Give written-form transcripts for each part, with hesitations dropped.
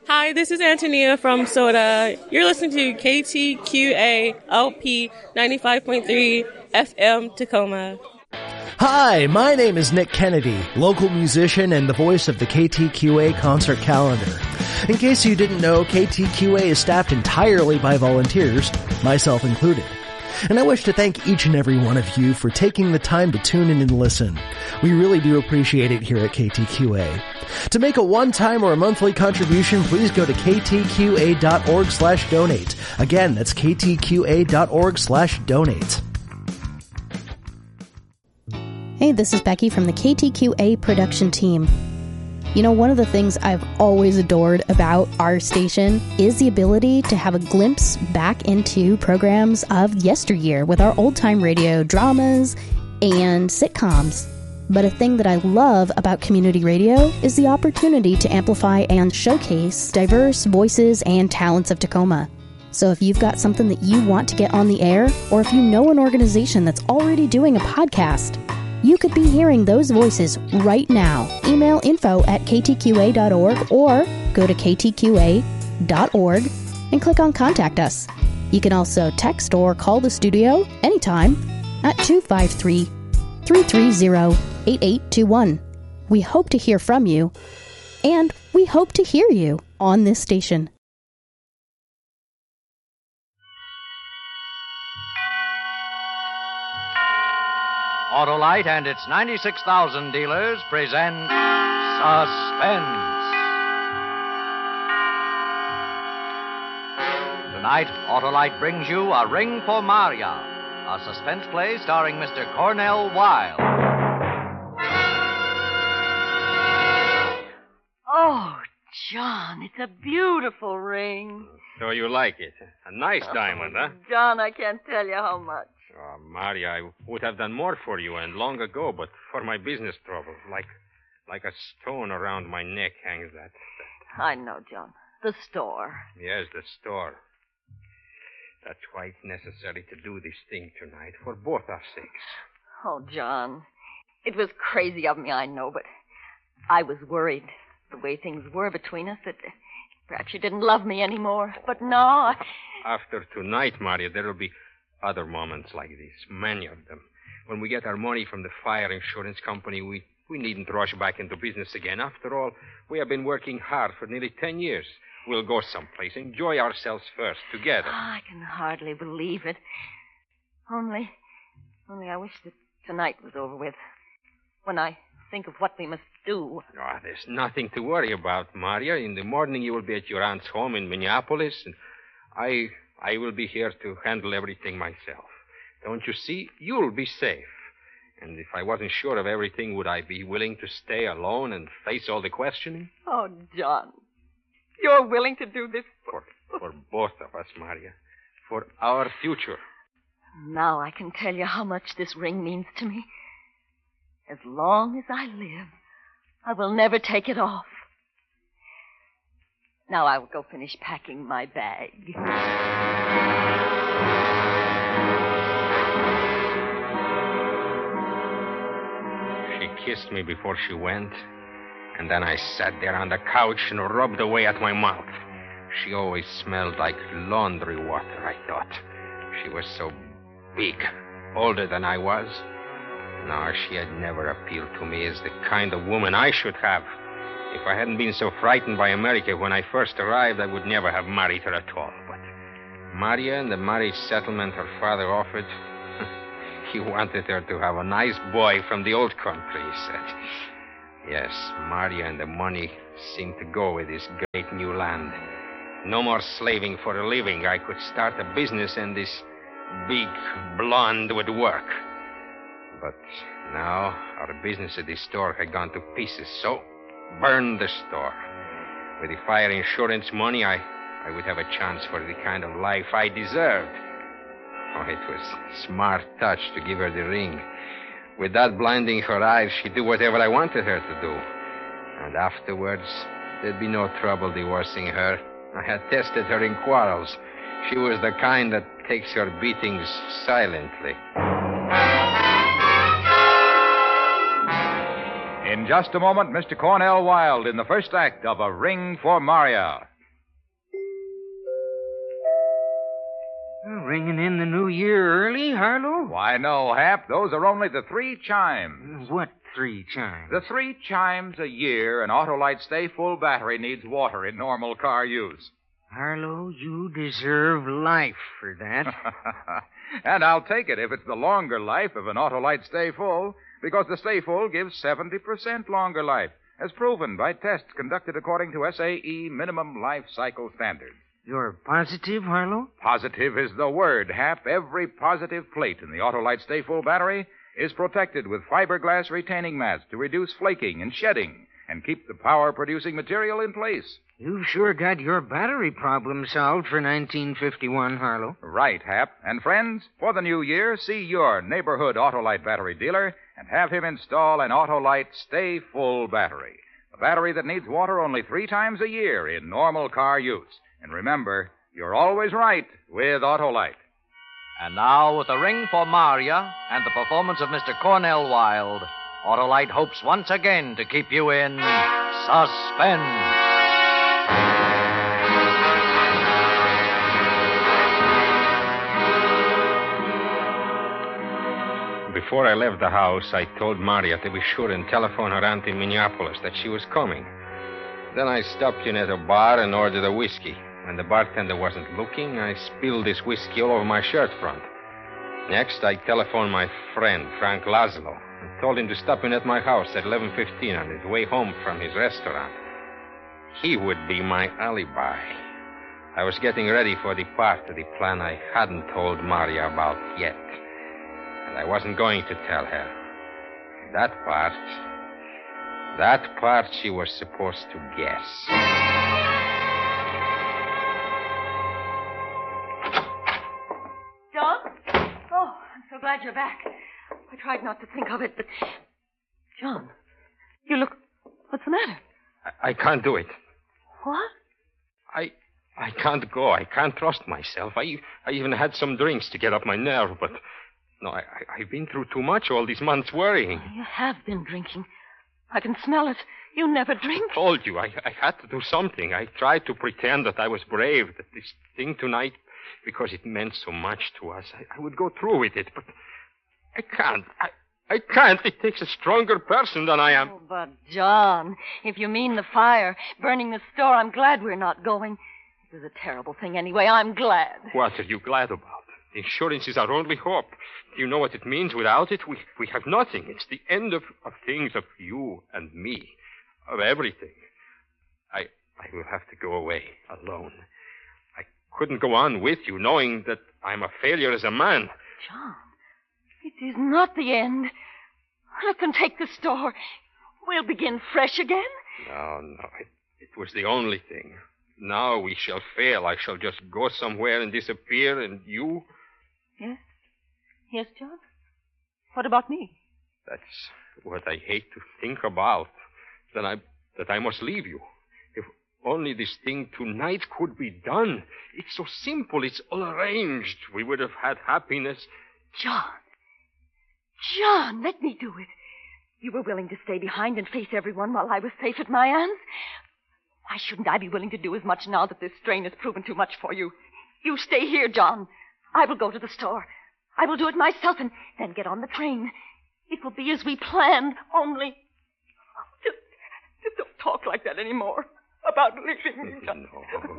Hi, this is Antonia from Soda. You're listening to KTQA LP 95.3 FM Tacoma. Hi, my name is Nick Kennedy, local musician and the voice of the KTQA concert calendar. In case you didn't know, KTQA is staffed entirely by volunteers, myself included. And I wish to thank each and every one of you for taking the time to tune in and listen. We really do appreciate it here at KTQA. To make a one-time or a monthly contribution, please go to ktqa.org/donate. Again, that's ktqa.org/donate. Hey, this is Becky from the KTQA production team. You know, one of the things I've always adored about our station is the ability to have a glimpse back into programs of yesteryear with our old-time radio dramas and sitcoms. But a thing that I love about community radio is the opportunity to amplify and showcase diverse voices and talents of Tacoma. So if you've got something that you want to get on the air, or if you know an organization that's already doing a podcast, you could be hearing those voices right now. Email info@ktqa.org or go to ktqa.org and click on Contact Us. You can also text or call the studio anytime at 253-330-8821. We hope to hear from you, and we hope to hear you on this station. Autolite and its 96,000 dealers present Suspense. Tonight, Autolite brings you A Ring for Maria, a suspense play starring Mr. Cornell Wilde. Oh, John, it's a beautiful ring. So you like it? A nice diamond, huh? John, I can't tell you how much. Oh, Maria, I would have done more for you and long ago, but for my business troubles, like a stone around my neck hangs that. I know, John. The store. Yes, the store. That's why it's necessary to do this thing tonight, for both our sakes. Oh, John, it was crazy of me, I know, but I was worried the way things were between us that perhaps you didn't love me anymore. But no, After tonight, Maria, there will be other moments like this, many of them. When we get our money from the fire insurance company, we needn't rush back into business again. After all, we have been working hard for nearly 10 years. We'll go someplace, enjoy ourselves first, together. I can hardly believe it. Only I wish that tonight was over with. When I think of what we must do. Oh, there's nothing to worry about, Maria. In the morning, you will be at your aunt's home in Minneapolis, and I will be here to handle everything myself. Don't you see? You'll be safe. And if I wasn't sure of everything, would I be willing to stay alone and face all the questioning? Oh, John, you're willing to do this For both of us, Maria. For our future. Now I can tell you how much this ring means to me. As long as I live, I will never take it off. Now I will go finish packing my bag. She kissed me before she went, and then I sat there on the couch and rubbed away at my mouth. She always smelled like laundry water, I thought. She was so big, older than I was. No, she had never appealed to me as the kind of woman I should have. If I hadn't been so frightened by America when I first arrived, I would never have married her at all. But Maria and the marriage settlement her father offered, he wanted her to have a nice boy from the old country, he said. Yes, Maria and the money seemed to go with this great new land. No more slaving for a living. I could start a business and this big blonde would work. But now our business at the store had gone to pieces, so burn the store. With the fire insurance money, I would have a chance for the kind of life I deserved. Oh, it was a smart touch to give her the ring. With that blinding her eyes, she'd do whatever I wanted her to do. And afterwards, there'd be no trouble divorcing her. I had tested her in quarrels. She was the kind that takes her beatings silently. In just a moment, Mr. Cornell Wilde in the first act of A Ring for Maria. Ringing in the new year early, Harlow? Why, no, Hap. Those are only the 3 chimes. What 3 chimes? The 3 chimes a year an Autolite Stay Full battery needs water in normal car use. Harlow, you deserve life for that. And I'll take it if it's the longer life of an Autolite Stay Full, because the Stay Full gives 70% longer life, as proven by tests conducted according to SAE minimum life cycle standards. You're positive, Harlow? Positive is the word, Hap. Every positive plate in the Autolite Stay Full battery is protected with fiberglass retaining mats to reduce flaking and shedding and keep the power-producing material in place. You've sure got your battery problem solved for 1951, Harlow. Right, Hap. And friends, for the new year, see your neighborhood Autolite battery dealer and have him install an Autolite Stay Full battery. A battery that needs water only 3 times a year in normal car use. And remember, you're always right with Autolite. And now, with a ring for Maria and the performance of Mr. Cornell Wilde, Autolite hopes once again to keep you in suspense. Before I left the house, I told Maria to be sure and telephone her aunt in Minneapolis that she was coming. Then I stopped in at a bar and ordered a whiskey. When the bartender wasn't looking, I spilled this whiskey all over my shirt front. Next, I telephoned my friend, Frank Laszlo, and told him to stop in at my house at 11:15 on his way home from his restaurant. He would be my alibi. I was getting ready for the part of the plan I hadn't told Maria about yet. And I wasn't going to tell her. That part she was supposed to guess. John? Oh, I'm so glad you're back. I tried not to think of it, but... John, you look... What's the matter? I can't do it. What? I can't go. I can't trust myself. I even had some drinks to get up my nerve, but... No, I've been through too much all these months worrying. You have been drinking. I can smell it. You never drink. I told you, I had to do something. I tried to pretend that I was brave, that this thing tonight, because it meant so much to us, I would go through with it, but I can't. I can't. It takes a stronger person than I am. Oh, but, John, if you mean the fire, burning the store, I'm glad we're not going. It was a terrible thing anyway. I'm glad. What are you glad about? The insurance is our only hope. Do you know what it means? Without it, we have nothing. It's the end of things, of you and me, of everything. I will have to go away alone. I couldn't go on with you, knowing that I'm a failure as a man. John, it is not the end. I can take the store. We'll begin fresh again. No. It was the only thing. Now we shall fail. I shall just go somewhere and disappear, and you... Yes? Yes, John? What about me? That's what I hate to think about. That I must leave you. If only this thing tonight could be done. It's so simple. It's all arranged. We would have had happiness. John, let me do it. You were willing to stay behind and face everyone while I was safe at my aunt's. Why shouldn't I be willing to do as much now that this strain has proven too much for you? You stay here, John. I will go to the store. I will do it myself and then get on the train. It will be as we planned, only... Just don't talk like that anymore about leaving me. No.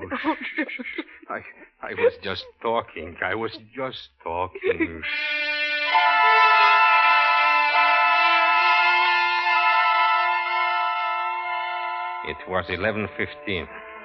I was just talking. It was 11:15.